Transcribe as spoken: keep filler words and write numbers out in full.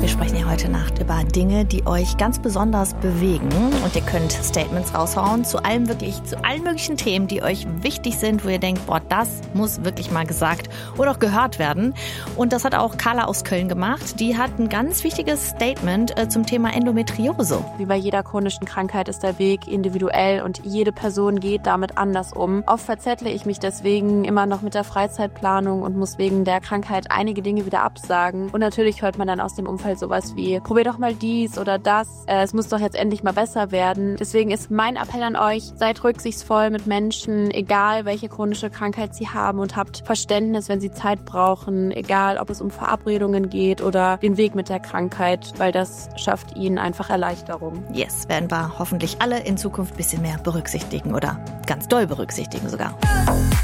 Wir sprechen ja heute Nacht über Dinge, die euch ganz besonders bewegen. Und ihr könnt Statements raushauen zu allem wirklich, zu allen möglichen Themen, die euch wichtig sind, wo ihr denkt, boah, das muss wirklich mal gesagt oder auch gehört werden. Und das hat auch Carla aus Köln gemacht. Die hat ein ganz wichtiges Statement äh, zum Thema Endometriose. Wie bei jeder chronischen Krankheit ist der Weg individuell und jede Person geht damit anders um. Oft verzettle ich mich deswegen immer noch mit der Freizeitplanung und muss wegen der Krankheit einige Dinge wieder absagen. Und natürlich hört man dann aus dem Umfeld sowas wie, probier doch mal dies oder das. Äh, es muss doch jetzt endlich mal besser werden. Deswegen ist mein Appell an euch, seid rücksichtsvoll mit Menschen, egal welche chronische Krankheit sie haben, und habt Verständnis, wenn sie Zeit brauchen, egal ob es um Verabredungen geht oder den Weg mit der Krankheit, weil das schafft ihnen einfach Erleichterung. Yes, werden wir hoffentlich alle in Zukunft ein bisschen mehr berücksichtigen oder ganz doll berücksichtigen sogar.